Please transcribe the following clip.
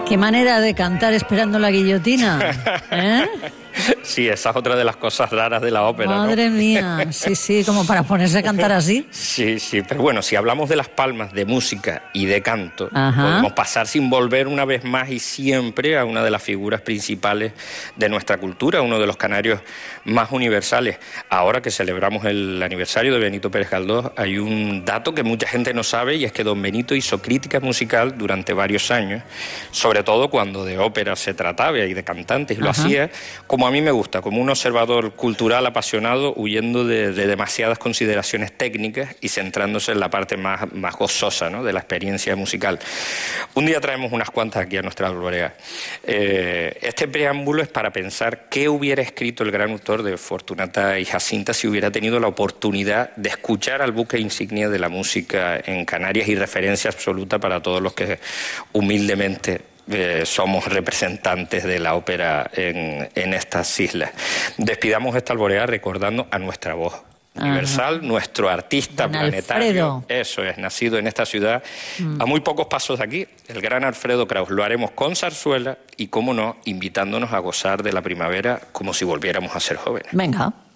Qué manera de cantar esperando la guillotina, ¿eh? Sí, esa es otra de las cosas raras de la ópera, Madre ¿no? mía, sí, como para ponerse a cantar así. Sí, pero bueno, si hablamos de Las Palmas, de música y de canto, Ajá. podemos pasar sin volver una vez más y siempre a una de las figuras principales de nuestra cultura, uno de los canarios más universales. Ahora que celebramos el aniversario de Benito Pérez Galdós, hay un dato que mucha gente no sabe, y es que don Benito hizo crítica musical durante varios años, sobre todo cuando de ópera se trataba y de cantantes, y lo hacía como a mí me gusta, como un observador cultural apasionado, huyendo de demasiadas consideraciones técnicas y centrándose en la parte más gozosa, ¿no?, de la experiencia musical. Un día traemos unas cuantas aquí a nuestra alborea. Este preámbulo es para pensar qué hubiera escrito el gran autor de Fortunata y Jacinta si hubiera tenido la oportunidad de escuchar al buque insignia de la música en Canarias y referencia absoluta para todos los que humildemente somos representantes de la ópera en estas islas. Despidamos esta alborea recordando a nuestra voz universal, nuestro artista Don planetario. Alfredo. Eso es, nacido en esta ciudad, a muy pocos pasos de aquí, el gran Alfredo Kraus. Lo haremos con zarzuela y, cómo no, invitándonos a gozar de la primavera como si volviéramos a ser jóvenes. Venga.